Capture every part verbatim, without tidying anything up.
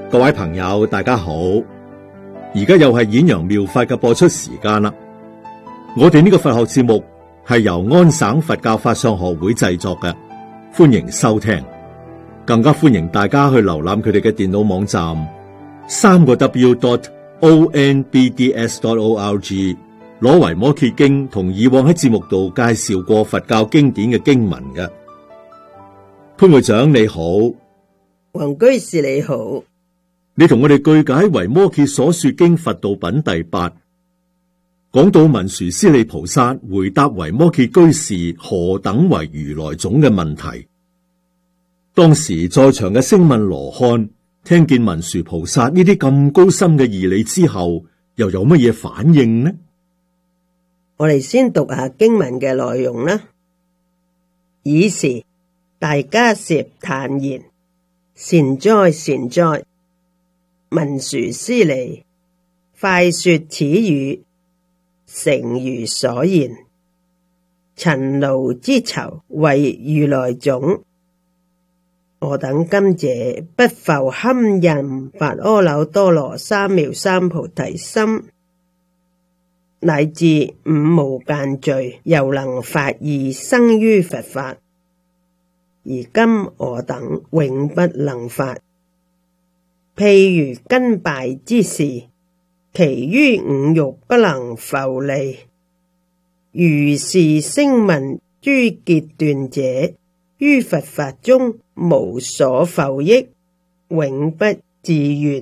各位朋友，大家好！而家又係演揚妙法嘅播出時間啦。我哋呢個佛學節目係由安省佛教法相學會製作嘅，歡迎收聽，更加歡迎大家去瀏覽佢哋嘅電腦網站三個 W dot O N B D S dot O R G， 攞維摩詰經同以往喺節目度介紹過佛教經典嘅經文嘅。潘會長你好， 黃居士你好。 你同我哋句解維摩詰所說經佛道品第八，講到文殊師利菩薩回答維摩詰居士何等為如來種嘅問題。當時在場嘅聲聞羅漢聽見文殊菩薩呢啲咁高深嘅義理之後，又有乜嘢反應呢？ 我哋先讀下經文嘅內容啦。爾時大迦葉嘆言：善哉善哉！文殊師利，快說此語，誠如所言。塵勞之囚為如來種，我等今者不復堪任發阿耨多羅三藐三菩提心，乃至五無間罪，又能發意生於佛法。而今我等永不能發。譬如根敗之士，其於五欲不能浮離，如是聲聞諸結斷者，於佛法中無所浮益，永不自圓。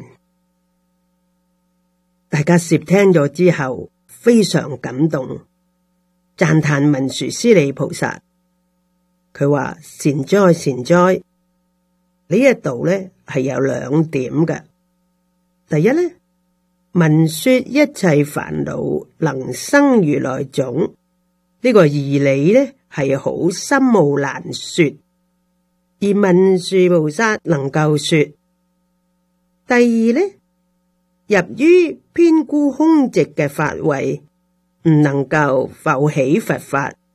大迦葉聽咗之後非常感動，讚歎文殊師利菩薩。佢話：善哉善哉！呢一度咧係有兩點嘅。第一咧，聞說一切煩惱能生如來種，呢個義理咧係好深奧難說，而文殊菩薩能夠說。第二咧，入於偏孤空寂嘅法位，唔能夠浮起佛法，